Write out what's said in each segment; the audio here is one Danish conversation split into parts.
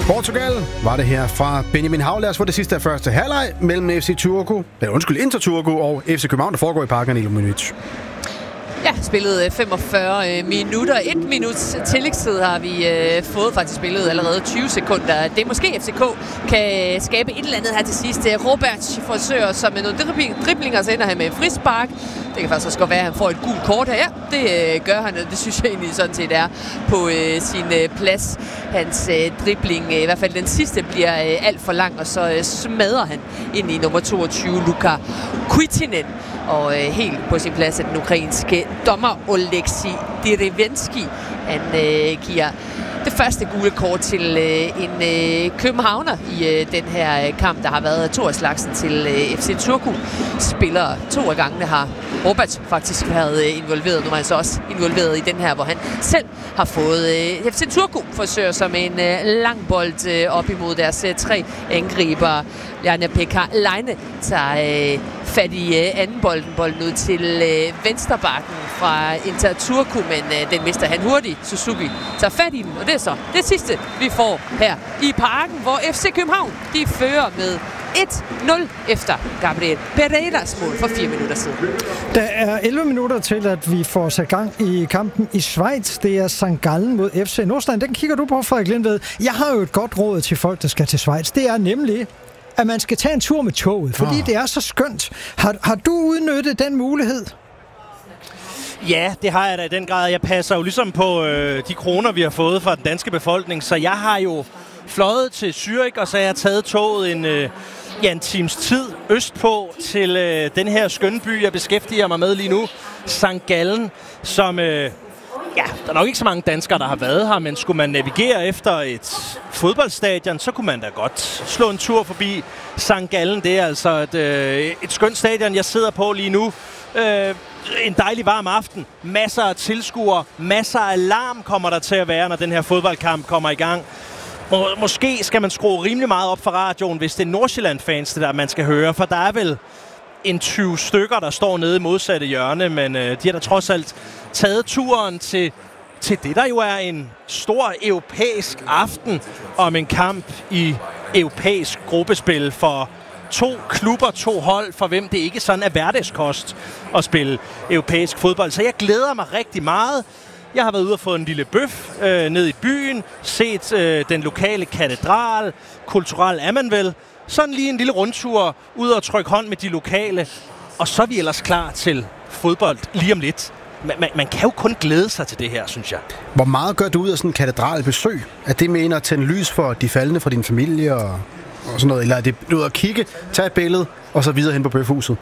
Portugal var det her fra Benjamin Haulers for det sidste af første halvleg mellem Inter Turku og FC København, der foregår i Parken i Illuminich. Ja, spillet 45 minutter. 1 minuts tillægstid har vi fået faktisk spillet allerede 20 sekunder. Det er måske FCK kan skabe et eller andet her til sidst. Robert forsøger så med noget driblinger, så ender han med frispark. Det kan faktisk også godt være, at han får et gult kort her. Ja, det gør han, og det synes jeg egentlig sådan set er på sin plads. Hans dribling, i hvert fald den sidste, bliver alt for lang, og så smadrer han ind i nummer 22, Luka Kuitinen. Og helt på sin plads af den ukrainske dommer Oleksij Derevensky. Han giver det første gule kort til en københavner i den her kamp. Der har været 2 af slagsen til FC Turku. Spillere 2 af gangene har Robert faktisk været involveret. Nu er han så også involveret i den her, hvor han selv har fået FC Turku forsøger sig med en lang bold op imod deres 3 angriber. Jarno-Pekka Laine tager fat i anden bolden ud til venstrebakken fra Inter Turku, men den mister han hurtigt. Suzuki tager fat i den, og det er så det sidste, vi får her i Parken, hvor FC København de fører med 1-0 efter Gabriel Pereiras mål for 4 minutter siden. Der er 11 minutter til, at vi får sat gang i kampen i Schweiz. Det er St. Gallen mod FC Nordsjælland. Den kigger du på, Frederik Lindved. Jeg har jo et godt råd til folk, der skal til Schweiz. Det er nemlig, at man skal tage en tur med toget, fordi det er så skønt. Har du udnyttet den mulighed? Ja, det har jeg da i den grad. Jeg passer jo ligesom på de kroner, vi har fået fra den danske befolkning, så jeg har jo fløjet til Zürich, og så har jeg taget toget en times tid østpå til den her skønne by, jeg beskæftiger mig med lige nu, St. Gallen, som... der er nok ikke så mange danskere, der har været her, men skulle man navigere efter et fodboldstadion, så kunne man da godt slå en tur forbi St. Gallen. Det er altså et skønt stadion, jeg sidder på lige nu. En dejlig varm aften. Masser af tilskuere, masser af larm kommer der til at være, når den her fodboldkamp kommer i gang. Måske skal man skrue rimelig meget op for radioen, hvis det er Nordsjælland-fans, det der man skal høre, for der er vel en 20 stykker, der står nede i modsatte hjørne, men de har da trods alt taget turen til det, der jo er en stor europæisk aften om en kamp i europæisk gruppespil for 2 klubber, 2 hold, for hvem det ikke sådan er hverdagskost at spille europæisk fodbold. Så jeg glæder mig rigtig meget. Jeg har været ude og fået en lille bøf ned i byen, set den lokale katedral, kulturel er man vel. Sådan lige en lille rundtur, ud og trykke hånd med de lokale, og så er vi ellers klar til fodbold lige om lidt. Man kan jo kun glæde sig til det her, synes jeg. Hvor meget gør du ud af sådan en katedralbesøg? Er det mener at tænde lys for de faldne fra din familie og sådan noget? Eller er det ud at kigge, tage et billede og så videre hen på bøfhuset?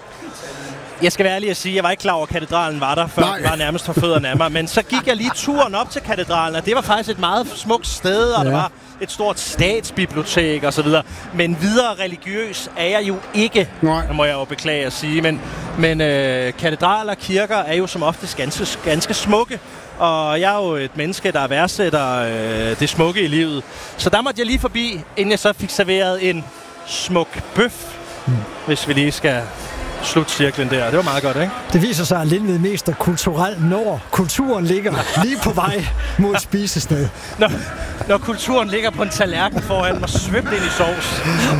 Jeg skal være ærlig at sige, at jeg var ikke klar over, at katedralen var der, før den var nærmest for fødderne af mig. Men så gik jeg lige turen op til katedralen, og det var faktisk et meget smukt sted, og der var et stort statsbibliotek og så videre. Men videre religiøs er jeg jo ikke, må jeg jo beklage at sige. Men katedraler og kirker er jo som oftest ganske smukke. Og jeg er jo et menneske, der værdsætter det smukke i livet. Så der måtte jeg lige forbi, inden jeg så fik serveret en smuk bøf, hvis vi lige skal slutcirklen der. Det var meget godt, ikke? Det viser sig, at Lindved mest er kulturel, når kulturen ligger lige på vej mod et spisested. Når kulturen ligger på en tallerken foran mig, svømt ind i sovs.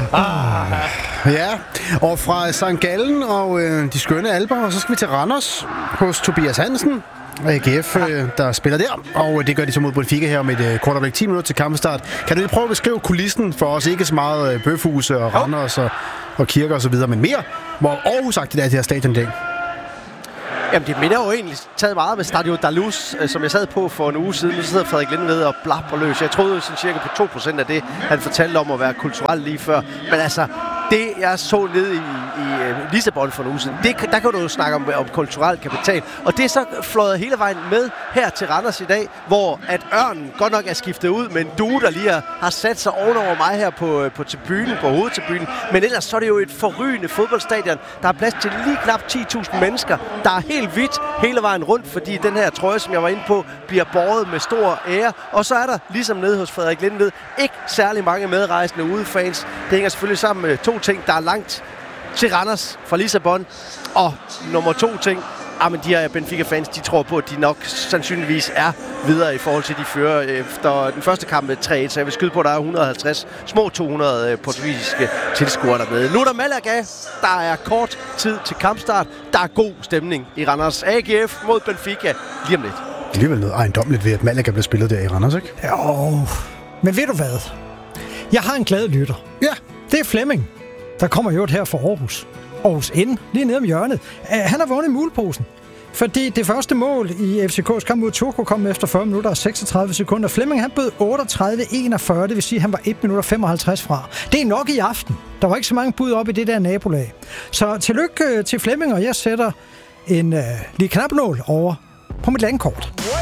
Ja, og fra St. Gallen og de skønne alper, og så skal vi til Randers hos Tobias Hansen. AGF, der spiller der, og det gør de så mod Benfica her om et kort øjeblik, 10 minutter til kampstart. Kan du lige prøve at beskrive kulissen for os? Ikke så meget bøfhuse og Randers og kirker og så videre, men mere, hvor Aarhus-agtigt er det her stadion i dag. Jamen, det minder jo egentlig taget meget med Stadio Dalus, som jeg sad på for en uge siden. Nu sidder Frederik Lindved og blabber løs. Jeg troede jo sådan cirka på 2% af det, han fortalte om at være kulturel lige før. Men altså, det jeg så nede i Lissabon for en uge siden, der kan du jo snakke om kulturel kapital. Og det er så fløjet hele vejen med her til Randers i dag, hvor at Ørnen godt nok er skiftet ud med en due, der lige har sat sig ovenover mig her på tribunen, på hovedtribunen. Men ellers så er det jo et forrygende fodboldstadion. Der er plads til lige knap 10.000 mennesker. Der er helt hvidt hele vejen rundt, fordi den her trøje, som jeg var inde på, bliver båret med stor ære. Og så er der, ligesom nede hos Frederik Lindved, ikke særlig mange medrejsende udefans. Det hænger selvfølgelig sammen med 2 ting. Der er langt til Randers fra Lissabon. Og nummer 2 ting, men de her Benfica-fans, de tror på, at de nok sandsynligvis er videre i forhold til, de fører efter den første kamp med 3-1, så jeg vil skyde på, at der er 150, små 200 portugisiske tilskuere dernede. Nu er der Malaga. Der er kort tid til kampstart. Der er god stemning i Randers. AGF mod Benfica lige om lidt. Alligevel noget ejendommeligt ved, at Malaga blev spillet der i Randers, ikke? Jo, men ved du hvad? Jeg har en glad lytter. Ja. Det er Flemming, der kommer jo her fra Aarhus. Aarhus N, lige nede om hjørnet. Han har vundet muleposen. Fordi det første mål i FCK's kamp mod Turku kom efter 40 minutter og 36 sekunder. Flemming, han bød 38-41, det vil sige, at han var 1 minut og 55 fra. Det er nok i aften. Der var ikke så mange bud op i det der nabolag. Så tillykke til Flemming, og jeg sætter en lige knapnål over på mit landkort.